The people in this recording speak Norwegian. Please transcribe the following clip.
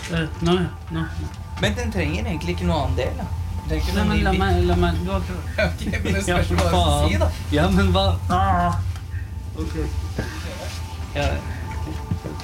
Nå. Men den trenger egentlig ikke noe annen del, da. Det er ikke Nei, noe men ny bit. la meg du har Ok, men det Ja, spørs for hva du faen. sier, da. Ja, men hva? Ok. Ja.